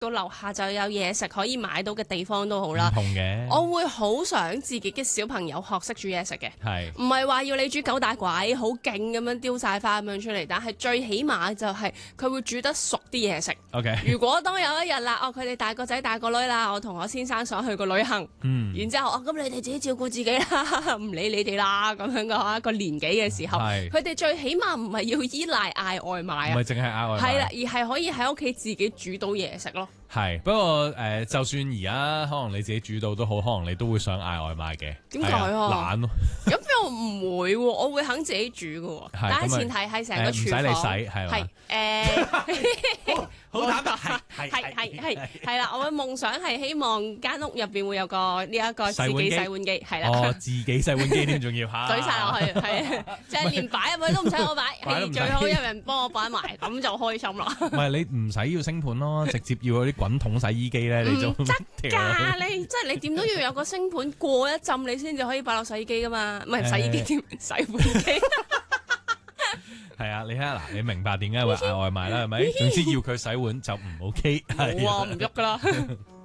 到樓下就有嘢食可以買到嘅地方都好啦。 唔同嘅， 我會好想自己嘅小朋友學識煮嘢食嘅， 係唔係話要你煮九大簋好勁咁樣丟晒花咁樣出嚟，但係最起碼就係佢會煮得熟啲嘢食。 OK， 如果當有一日啦，佢哋大個仔大個女啦，我同我先生想去個旅行，然之後咁你哋自己照顧自己啦，唔理你哋啦，咁樣嘅話，個年紀嘅時候，佢哋最起碼唔係要依賴嗌外賣啊， 唔係淨係嗌外賣， 係啦，而係可以喺屋企自己煮到嘢食咯。 係，不過就算而家可能你自己煮到都好，可能你都會想嗌外賣嘅。 點解啊？ 懶咯。 咁又唔會喎，我會肯自己煮嘅喎，但係前提係成個廚房唔使你洗係嘛？ 係好坦白， 係啦，我嘅夢想係希望間屋入邊會有個呢一個自己洗碗機，係啦。 哦，自己洗碗機添，仲要嚇。 懟晒落去，係即係連擺入去都唔使我擺，係最好有人幫我擺埋，咁就開心啦。 唔係你唔使要星盤咯，直接要嗰啲滾筒洗衣機咧，你就唔得㗎，你即係你點都要有個星盤過一浸，你先至可以擺落洗衣機㗎嘛，唔係洗衣機添，洗碗機。 係啊，你睇下嗱，你明白點解會嗌外賣啦，係咪？總之要佢洗碗就唔 OK。 冇啊，唔喐㗎啦。